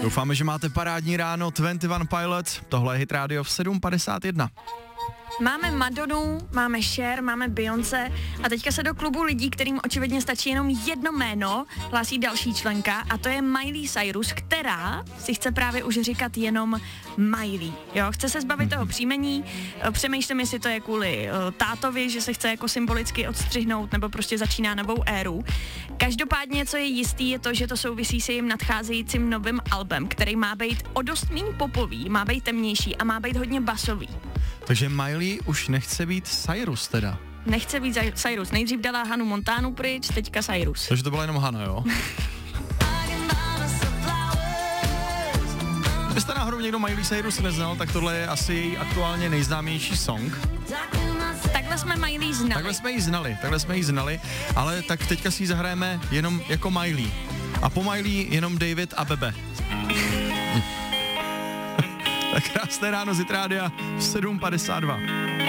Doufáme, že máte parádní ráno. 21 Pilots, tohle je Hit Radio v 7:51. Máme Madonu, máme Cher, máme Beyoncé a teďka se do klubu lidí, kterým očividně stačí jenom jedno jméno, hlásí další členka a to je Miley Cyrus, která si chce právě už říkat jenom Miley. Jo, chce se zbavit toho příjmení, přemýšlím, jestli to je kvůli tátovi, že se chce jako symbolicky odstřihnout nebo prostě začíná novou éru. Každopádně, co je jistý, je to, že to souvisí s jejím nadcházejícím novým albem, který má být o dost míň popový, má být temnější a má být hodně basový. Takže Miley už nechce být Cyrus teda. Nechce být Cyrus. Nejdřív dala Hanu Montánu pryč, teďka Cyrus. Takže to byla jenom Hana, jo? Kdybyste náhodou někdo Miley Cyrus neznal, tak tohle je asi její aktuálně nejznámější song. Takhle jsme Miley znali. Takhle jsme ji znali, ale tak teďka si ji zahrajeme jenom jako Miley. A po Miley jenom David a Bebe. Tak krásné ráno z Hit Rádia v 7:52.